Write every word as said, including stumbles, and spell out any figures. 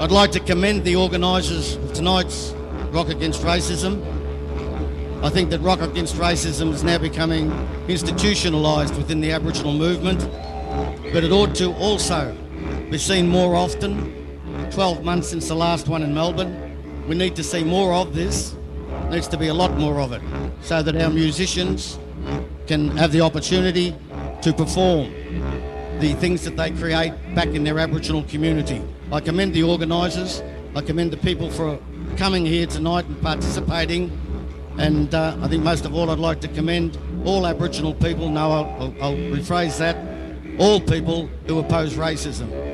I'd like to commend the organisers of tonight's Rock Against Racism. I think that Rock Against Racism is now becoming institutionalised within the Aboriginal movement, but it ought to also be seen more often. twelve months since the last one in Melbourne. We need to see more of this. There needs to be a lot more of it so that our musicians can have the opportunity to perform the things that they create back in their Aboriginal community. I commend the organisers. I commend the people for coming here tonight and participating. And uh, I think most of all I'd like to commend all Aboriginal people, no, I'll, I'll, I'll rephrase that, all people who oppose racism.